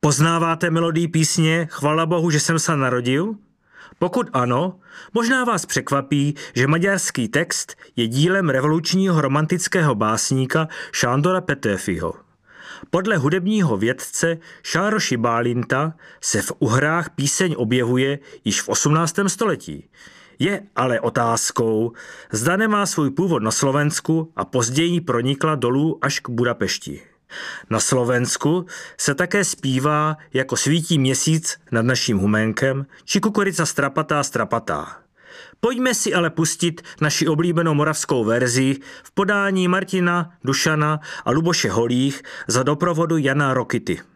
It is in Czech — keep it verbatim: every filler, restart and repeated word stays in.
Poznáváte melodii písně Chvala Bohu, že jsem se narodil? Pokud ano, možná vás překvapí, že maďarský text je dílem revolučního romantického básníka Sándora Petőfiho. Podle hudebního vědce Sárosi Bálinta se v uhrách píseň objevuje již v osmnáctém století. Je ale otázkou, zda nemá svůj původ na Slovensku a později pronikla dolů až k Budapešti. Na Slovensku se také zpívá jako Svítí měsíc nad naším huménkem či Kukurica strapatá strapatá. Pojďme si ale pustit naši oblíbenou moravskou verzi v podání Martina Dušana a Luboše Holých za doprovodu Jana Rokity.